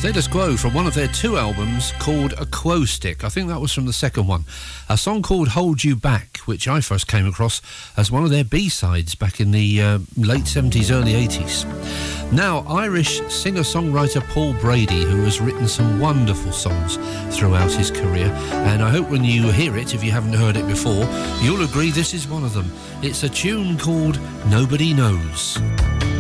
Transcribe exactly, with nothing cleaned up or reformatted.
Status Quo from one of their two albums called Aquostic. I think that was from the second one. A song called Hold You Back, which I first came across as one of their B-sides back in the uh, late seventies, early eighties. Now, Irish singer-songwriter Paul Brady, who has written some wonderful songs throughout his career, and I hope when you hear it, if you haven't heard it before, you'll agree this is one of them. It's a tune called Nobody Knows.